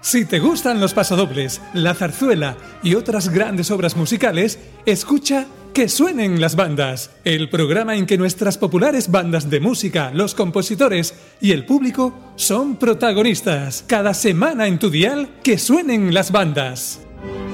Si te gustan los pasodobles, la zarzuela y otras grandes obras musicales, escucha Que suenen las bandas, el programa en que nuestras populares bandas de música, los compositores y el público son protagonistas. Cada semana en tu dial, Que suenen las bandas.